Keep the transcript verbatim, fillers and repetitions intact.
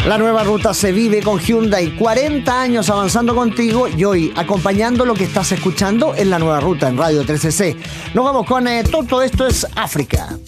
La nueva ruta se vive con Hyundai, cuarenta años avanzando contigo y hoy acompañando lo que estás escuchando en la nueva ruta en Radio trece C. Nos vamos con eh, Toto, esto es África.